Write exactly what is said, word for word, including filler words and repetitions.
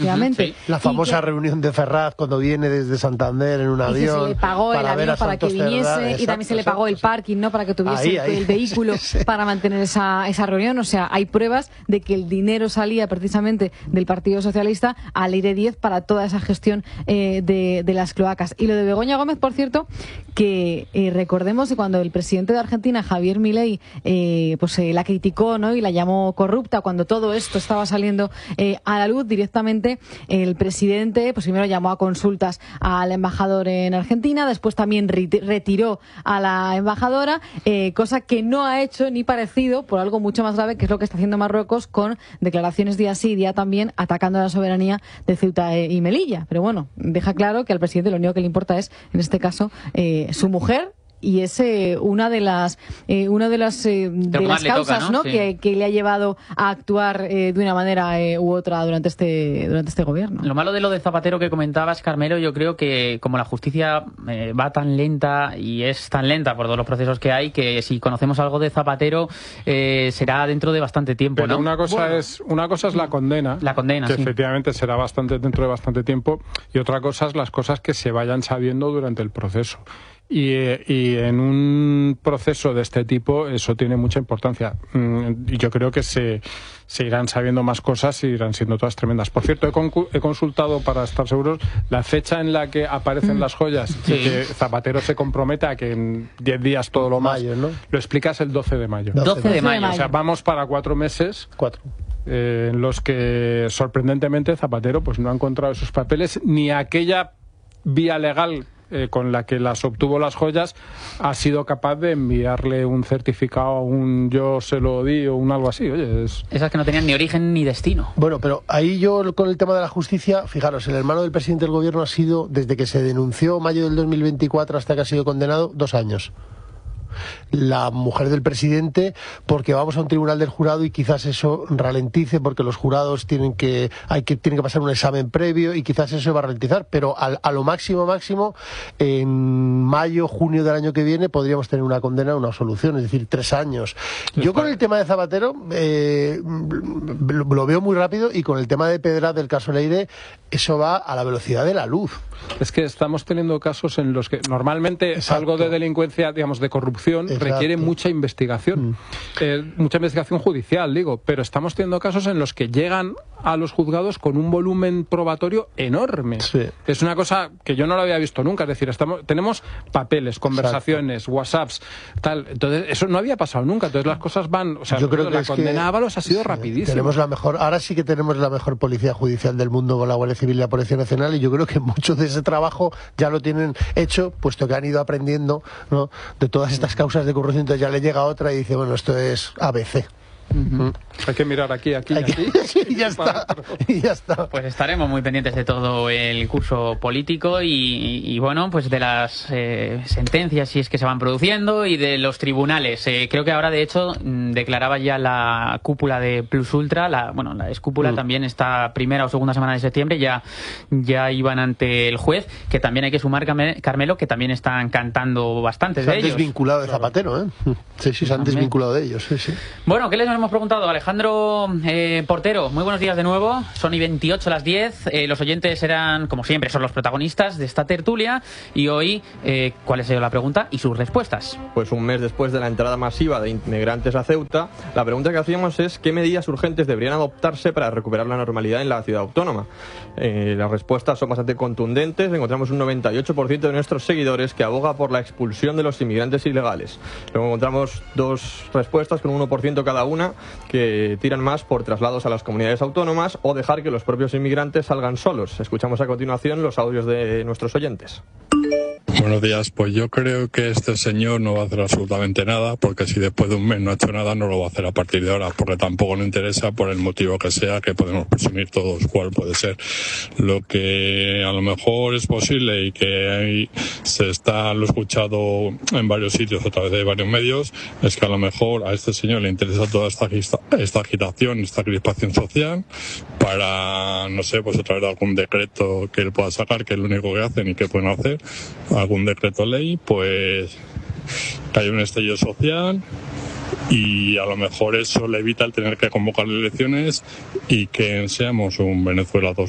efectivamente. Sí. La famosa que, reunión de Ferraz cuando viene desde Santander en un avión. Y se le pagó el avión para que viniese, Cerdá, exacto, y también se le pagó exacto, el parking, ¿no? Para que tuviese ahí, ahí. el vehículo sí. para mantener esa, esa reunión. O sea, hay pruebas de que el dinero salía precisamente del Partido Socialista al Aire diez para toda esa gestión eh, de, de las cloacas. Y lo de Begoña Gómez, por cierto, que eh, recordemos que cuando el presidente de Argentina, Javier Milei, eh, pues eh, la criticó, ¿no? Y la llamó corrupta, cuando todo esto estaba saliendo eh, a la luz, directamente el presidente pues primero llamó a consultas al embajador en Argentina, después también retiró a la embajadora, eh, cosa que no ha hecho ni parecido por algo mucho más grave, que es lo que está haciendo Marruecos con declaraciones día sí día también atacando a la soberanía de Ceuta y Melilla. Pero bueno, deja claro que al presidente lo único que le importa es, en este caso, eh, su mujer. Y es eh, una de las eh, una de las eh, de las causas, toca, ¿no? ¿no? Sí. Que, que le ha llevado a actuar eh, de una manera eh, u otra durante este durante este gobierno. Lo malo de lo de Zapatero que comentabas, Carmelo, yo creo que como la justicia eh, va tan lenta y es tan lenta por todos los procesos que hay, que si conocemos algo de Zapatero eh, será dentro de bastante tiempo, Pero ¿no? una cosa bueno. es una cosa es la condena, la condena, que sí. efectivamente será bastante dentro de bastante tiempo, y otra cosa es las cosas que se vayan sabiendo durante el proceso. Y, y en un proceso de este tipo eso tiene mucha importancia. Y yo creo que se, se irán sabiendo más cosas y irán siendo todas tremendas. Por cierto, he, con, he consultado para estar seguros la fecha en la que aparecen mm. las joyas sí. y que Zapatero se compromete a que en diez días todo lo más mayo, ¿no? Lo explicas el doce de mayo. doce de mayo. O sea, vamos para cuatro meses. Cuatro. Eh, en los que sorprendentemente Zapatero pues no ha encontrado esos papeles ni aquella vía legal Eh, con la que las obtuvo las joyas, ha sido capaz de enviarle un certificado, un yo se lo di o un algo así. Oye, es... Esas que no tenían ni origen ni destino. Bueno, pero ahí yo con el tema de la justicia, fijaros, el hermano del presidente del gobierno ha sido, desde que se denunció mayo del dos mil veinticuatro hasta que ha sido condenado, dos años. La mujer del presidente, porque vamos a un tribunal del jurado y quizás eso ralentice, porque los jurados tienen que hay que tienen que pasar un examen previo y quizás eso va a ralentizar, pero al, a lo máximo máximo en mayo, junio del año que viene podríamos tener una condena, una absolución, es decir, tres años. Yo con el tema de Zapatero eh, lo, lo veo muy rápido, y con el tema de Pedraz del caso Leire, eso va a la velocidad de la luz. Es que estamos teniendo casos en los que normalmente Exacto. algo de delincuencia, digamos, de corrupción Exacto. requiere mucha investigación, mm. eh, mucha investigación judicial, digo, pero estamos teniendo casos en los que llegan a los juzgados con un volumen probatorio enorme. Sí. Es una cosa que yo no lo había visto nunca, es decir, estamos, tenemos papeles, conversaciones, Exacto. WhatsApps, tal, entonces eso no había pasado nunca, entonces las cosas van, o sea, yo creo que la es condena que, a Ábalos ha sido sí, rapidísima. Tenemos la mejor, ahora sí que tenemos la mejor policía judicial del mundo con la Guardia Civil y la Policía Nacional, y yo creo que mucho de ese trabajo ya lo tienen hecho, puesto que han ido aprendiendo, ¿no?, de todas estas causas de corrupción. Entonces ya le llega otra y dice, bueno, esto es A B C. Uh-huh. Hay que mirar aquí, aquí, aquí. y ya está, y ya está. Pues estaremos muy pendientes de todo el curso político y, y, y bueno, pues de las eh, sentencias, si es que se van produciendo, y de los tribunales. Eh, creo que ahora, de hecho, declaraba ya la cúpula de Plus Ultra, la, bueno, la excúpula mm. también, esta primera o segunda semana de septiembre, ya, ya iban ante el juez, que también hay que sumar, Carmelo, que también están cantando bastantes de ellos. Se han desvinculado de Zapatero, ¿eh? Sí, sí, se han desvinculado de ellos, sí, sí. Bueno, ¿qué les hemos preguntado? Alejandro eh, Portero, muy buenos días de nuevo. Son y veintiocho las diez. Eh, los oyentes eran, como siempre, son los protagonistas de esta tertulia. Y hoy, eh, ¿cuál ha sido la pregunta y sus respuestas? Pues un mes después de la entrada masiva de inmigrantes a Ceuta, la pregunta que hacíamos es ¿qué medidas urgentes deberían adoptarse para recuperar la normalidad en la ciudad autónoma? Eh, las respuestas son bastante contundentes. Encontramos un noventa y ocho por ciento de nuestros seguidores que aboga por la expulsión de los inmigrantes ilegales. Luego encontramos dos respuestas con un uno por ciento cada una, que tiran más por traslados a las comunidades autónomas o dejar que los propios inmigrantes salgan solos. Escuchamos a continuación los audios de nuestros oyentes. Buenos días, pues yo creo que este señor no va a hacer absolutamente nada, porque si después de un mes no ha hecho nada, no lo va a hacer a partir de ahora, porque tampoco le interesa, por el motivo que sea, que podemos presumir todos cuál puede ser. Lo que a lo mejor es posible y que ahí se está, lo he escuchado en varios sitios a través de varios medios, es que a lo mejor a este señor le interesa toda esta, esta agitación, esta crispación social, para, no sé, pues a través de algún decreto que él pueda sacar, que es lo único que hacen y que pueden hacer, algún decreto ley, pues que haya un estallido social, y a lo mejor eso le evita el tener que convocar elecciones y que seamos un Venezuela dos.